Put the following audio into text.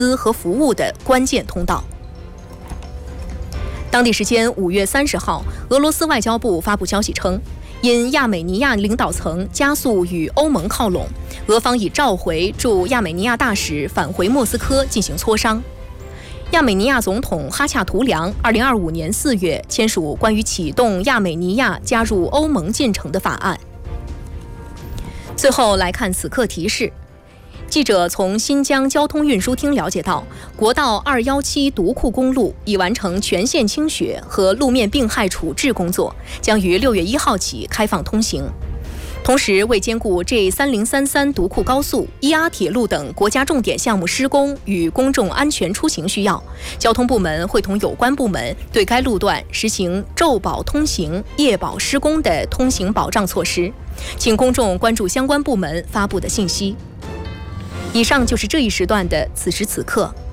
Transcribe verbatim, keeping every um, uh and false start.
资和服务的关键通道。当地时间五月三十号，俄罗斯外交部发布消息称，因亚美尼亚领导层加速与欧盟靠拢，俄方已召回驻亚美尼亚大使返回莫斯科进行磋商。亚美尼亚总统哈恰图良二零二五年四月签署关于启动亚美尼亚加入欧盟进程的法案。最后来看此刻提示。记者从新疆交通运输厅了解到，国道二一七独库公路已完成全线清雪和路面病害处置工作，将于六月一号起开放通行。同时，为兼顾 G 三零三三独库高速、伊阿铁路等国家重点项目施工与公众安全出行需要，交通部门会同有关部门对该路段实行昼保通行、夜保施工的通行保障措施，请公众关注相关部门发布的信息。以上就是这一时段的此时此刻。